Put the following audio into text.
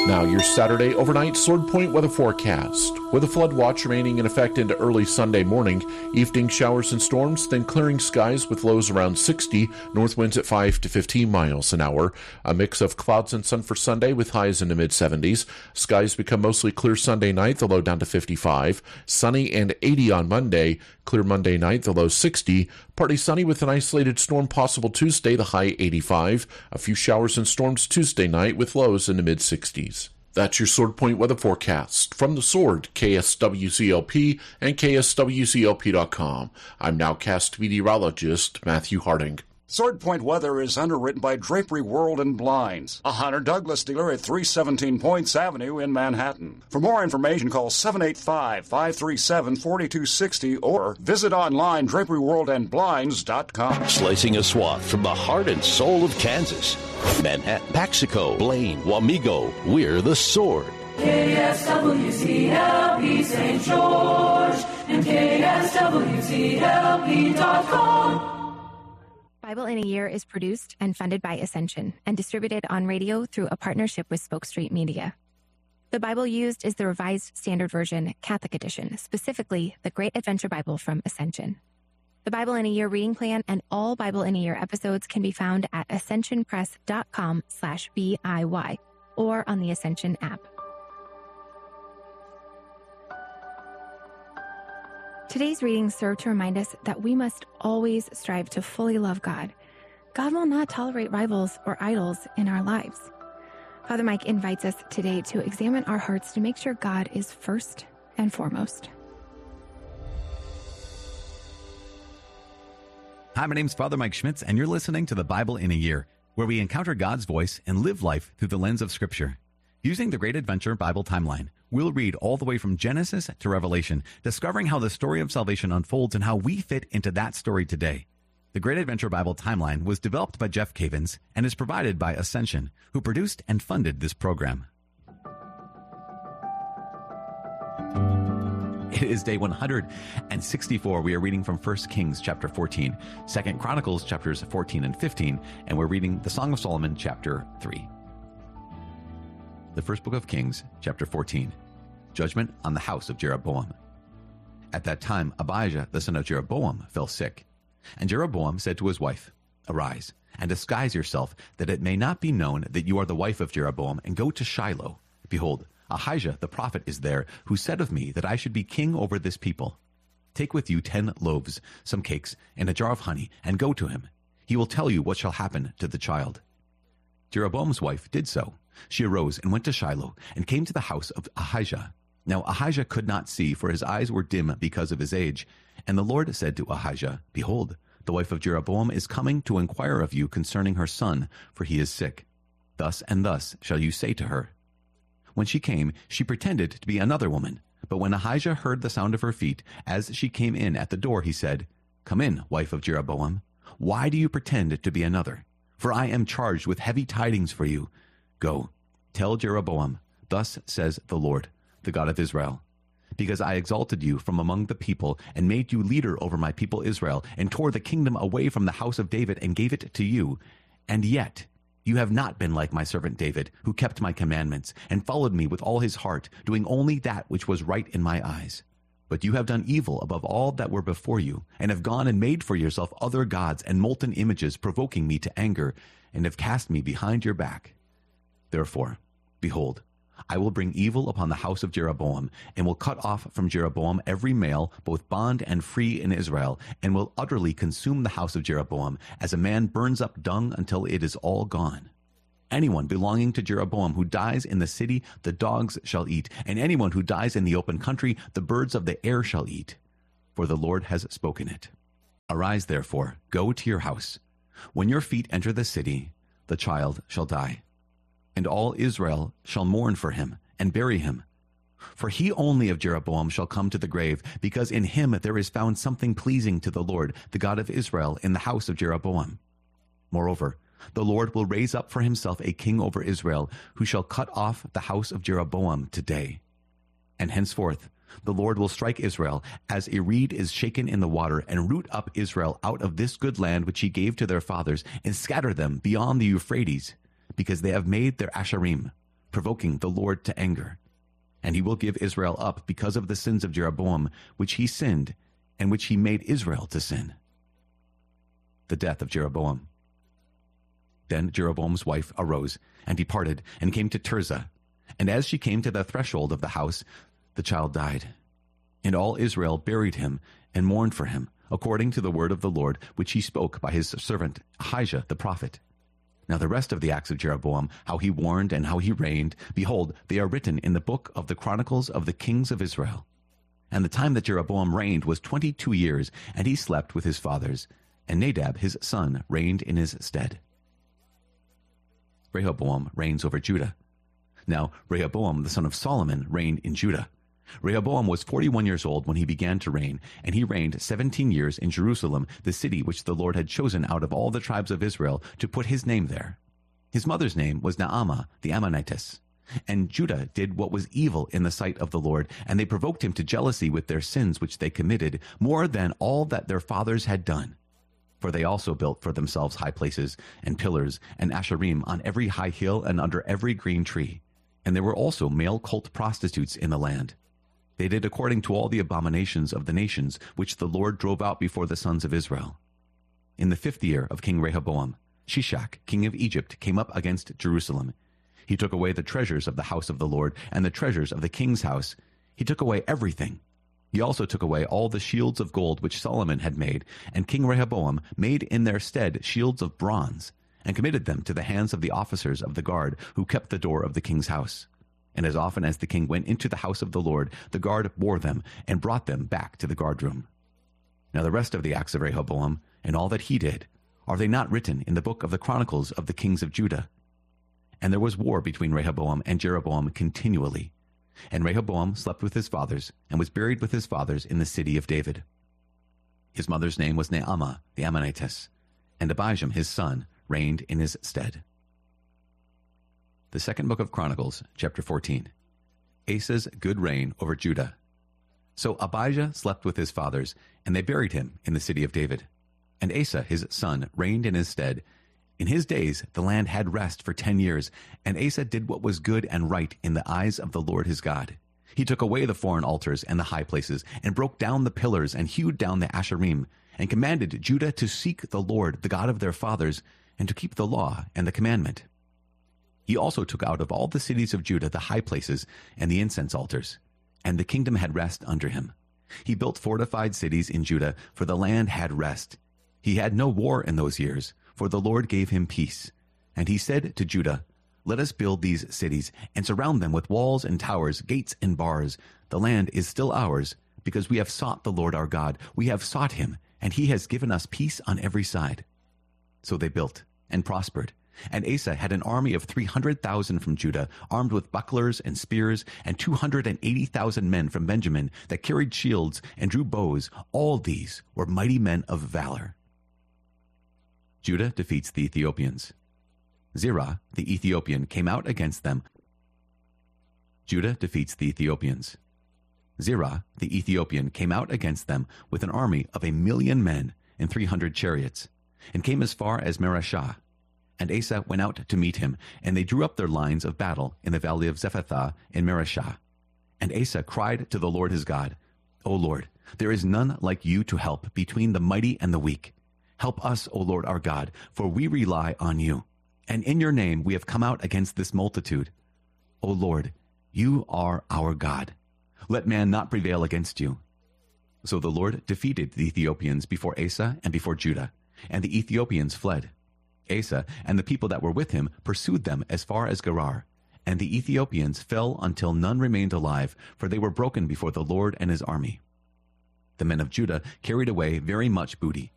Now your Saturday overnight Sword Point weather forecast. With a flood watch remaining in effect into early Sunday morning, evening showers and storms, then clearing skies with lows around 60, north winds at 5 to 15 miles an hour. A mix of clouds and sun for Sunday with highs in the mid-70s. Skies become mostly clear Sunday night, the low down to 55. Sunny and 80 on Monday. Clear Monday night, the low 60. Partly sunny with an isolated storm possible Tuesday, the high 85. A few showers and storms Tuesday night with lows in the mid-60s. That's your Sword Point weather forecast. From the Sword, KSWCLP and KSWCLP.com. I'm nowcast meteorologist Matthew Harding. Sword Point weather is underwritten by Drapery World and Blinds, a Hunter Douglas dealer at 317 Points Avenue in Manhattan. For more information, call 785-537-4260 or visit online draperyworldandblinds.com. Slicing a swath from the heart and soul of Kansas. Manhattan, Paxico, Blaine, Wamego, we're the Sword. KSWCLP St. George and KSWCLP.com. Bible in a Year is produced and funded by Ascension and distributed on radio through a partnership with Spoke Street Media. The Bible used is the Revised Standard Version Catholic Edition, specifically the Great Adventure Bible from Ascension. The Bible in a Year reading plan and all Bible in a Year episodes can be found at ascensionpress.com/BIY or on the Ascension app. Today's readings serve to remind us that we must always strive to fully love God. God will not tolerate rivals or idols in our lives. Father Mike invites us today to examine our hearts to make sure God is first and foremost. Hi, my name's Father Mike Schmitz, and you're listening to the Bible in a Year, where we encounter God's voice and live life through the lens of Scripture. Using the Great Adventure Bible Timeline, we'll read all the way from Genesis to Revelation, discovering how the story of salvation unfolds and how we fit into that story today. The Great Adventure Bible Timeline was developed by Jeff Cavins and is provided by Ascension, who produced and funded this program. It is day 164. We are reading from 1 Kings chapter 14, 2 Chronicles chapters 14 and 15, and we're reading the Song of Solomon chapter 3. The first book of Kings, chapter 14, Judgment on the house of Jeroboam. At that time, Abijah, the son of Jeroboam, fell sick. And Jeroboam said to his wife, "Arise, and disguise yourself, that it may not be known that you are the wife of Jeroboam, and go to Shiloh. Behold, Ahijah the prophet is there, who said of me that I should be king over this people. Take with you 10 loaves, some cakes, and a jar of honey, and go to him. He will tell you what shall happen to the child." Jeroboam's wife did so. She arose and went to Shiloh, and came to the house of Ahijah. Now Ahijah could not see, for his eyes were dim because of his age. And the Lord said to Ahijah, "Behold, the wife of Jeroboam is coming to inquire of you concerning her son, for he is sick. Thus and thus shall you say to her." When she came, she pretended to be another woman. But when Ahijah heard the sound of her feet, as she came in at the door, he said, "Come in, wife of Jeroboam. Why do you pretend to be another? For I am charged with heavy tidings for you. Go, tell Jeroboam, thus says the Lord, the God of Israel, because I exalted you from among the people and made you leader over my people Israel, and tore the kingdom away from the house of David and gave it to you. And yet you have not been like my servant David, who kept my commandments and followed me with all his heart, doing only that which was right in my eyes. But you have done evil above all that were before you, and have gone and made for yourself other gods and molten images, provoking me to anger, and have cast me behind your back. Therefore, behold, I will bring evil upon the house of Jeroboam, and will cut off from Jeroboam every male, both bond and free in Israel, and will utterly consume the house of Jeroboam, as a man burns up dung until it is all gone. Anyone belonging to Jeroboam who dies in the city, the dogs shall eat, and anyone who dies in the open country, the birds of the air shall eat. For the Lord has spoken it. Arise, therefore, go to your house. When your feet enter the city, the child shall die. And all Israel shall mourn for him, and bury him. For he only of Jeroboam shall come to the grave, because in him there is found something pleasing to the Lord, the God of Israel, in the house of Jeroboam. Moreover, the Lord will raise up for himself a king over Israel, who shall cut off the house of Jeroboam today. And henceforth the Lord will strike Israel, as a reed is shaken in the water, and root up Israel out of this good land which he gave to their fathers, and scatter them beyond the Euphrates, because they have made their Asherim, provoking the Lord to anger. And he will give Israel up because of the sins of Jeroboam, which he sinned, and which he made Israel to sin. The death of Jeroboam. Then Jeroboam's wife arose and departed and came to Tirzah. And as she came to the threshold of the house, the child died. And all Israel buried him and mourned for him, according to the word of the Lord, which he spoke by his servant Ahijah the prophet. Now the rest of the acts of Jeroboam, how he warned and how he reigned, behold, they are written in the book of the Chronicles of the kings of Israel. And the time that Jeroboam reigned was 22 years, and he slept with his fathers, and Nadab his son reigned in his stead. Rehoboam reigns over Judah. Now Rehoboam the son of Solomon reigned in Judah. Rehoboam was 41 years old when he began to reign, and he reigned 17 years in Jerusalem, the city which the Lord had chosen out of all the tribes of Israel to put his name there. His mother's name was Naamah the Ammonitess. And Judah did what was evil in the sight of the Lord, and they provoked him to jealousy with their sins which they committed, more than all that their fathers had done. For they also built for themselves high places, and pillars, and asherim on every high hill and under every green tree. And there were also male cult prostitutes in the land. They did according to all the abominations of the nations, which the Lord drove out before the sons of Israel. In the 5th year of King Rehoboam, Shishak, king of Egypt, came up against Jerusalem. He took away the treasures of the house of the Lord, and the treasures of the king's house. He took away everything. He also took away all the shields of gold which Solomon had made, and King Rehoboam made in their stead shields of bronze, and committed them to the hands of the officers of the guard who kept the door of the king's house. And as often as the king went into the house of the Lord, the guard bore them and brought them back to the guardroom. Now the rest of the acts of Rehoboam, and all that he did, are they not written in the book of the Chronicles of the kings of Judah? And there was war between Rehoboam and Jeroboam continually. And Rehoboam slept with his fathers, and was buried with his fathers in the city of David. His mother's name was Naamah the Ammonitess, and Abijam his son reigned in his stead. The second book of Chronicles, chapter 14. Asa's good reign over Judah. So Abijah slept with his fathers, and they buried him in the city of David. And Asa his son reigned in his stead. In his days the land had rest for 10 years, and Asa did what was good and right in the eyes of the Lord his God. He took away the foreign altars and the high places, and broke down the pillars, and hewed down the asherim, and commanded Judah to seek the Lord, the God of their fathers, and to keep the law and the commandment. He also took out of all the cities of Judah the high places and the incense altars, and the kingdom had rest under him. He built fortified cities in Judah, for the land had rest. He had no war in those years, for the Lord gave him peace. And he said to Judah, "Let us build these cities, and surround them with walls and towers, gates and bars. The land is still ours, because we have sought the Lord our God. We have sought him, and he has given us peace on every side." So they built and prospered. And Asa had an army of 300,000 from Judah, armed with bucklers and spears, and 280,000 men from Benjamin that carried shields and drew bows. All these were mighty men of valor. Judah defeats the Ethiopians. Zerah, the Ethiopian, came out against them. Judah defeats the Ethiopians. Zerah, the Ethiopian, came out against them with an army of 1,000,000 men and 300 chariots, and came as far as Mareshah. And Asa went out to meet him, and they drew up their lines of battle in the valley of Zephathah in Mareshah. And Asa cried to the Lord his God, "O Lord, there is none like you to help between the mighty and the weak. Help us, O Lord our God, for we rely on you. And in your name we have come out against this multitude. O Lord, you are our God. Let man not prevail against you." So the Lord defeated the Ethiopians before Asa and before Judah, and the Ethiopians fled. Asa and the people that were with him pursued them as far as Gerar, and the Ethiopians fell until none remained alive, for they were broken before the Lord and his army. The men of Judah carried away very much booty,